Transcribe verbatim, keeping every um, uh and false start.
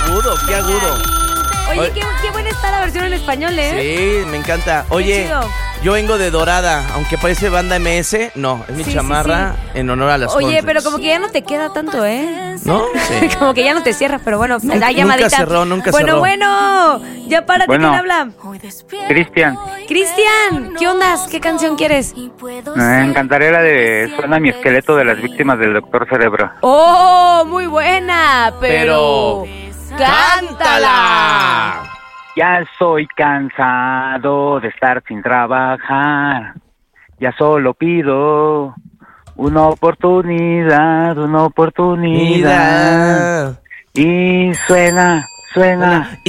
agudo, qué agudo. Oye, qué, qué buena está la versión en español, ¿eh? Sí, me encanta. Oye, chido. Yo vengo de Dorada, aunque parece banda M S, no, es mi Sí, chamarra sí, sí. en honor a las Oye, countries. pero como que ya no te queda tanto, ¿eh? ¿No? Sí. Como que ya no te cierras, pero bueno, Nunca- da llamadita. nunca cerró, nunca bueno, cerró. Bueno, ya párate, Bueno. ¿quién habla? Cristian, Cristian, ¿qué ondas? ¿Qué canción quieres? me encantaría la de Suena mi esqueleto de las víctimas del Doctor Cerebro. ¡Oh, muy buena! Pero... Pero... ¡Cántala! Ya estoy cansado de estar sin trabajar. Ya solo pido una oportunidad, una oportunidad. Mira. Y suena, suena.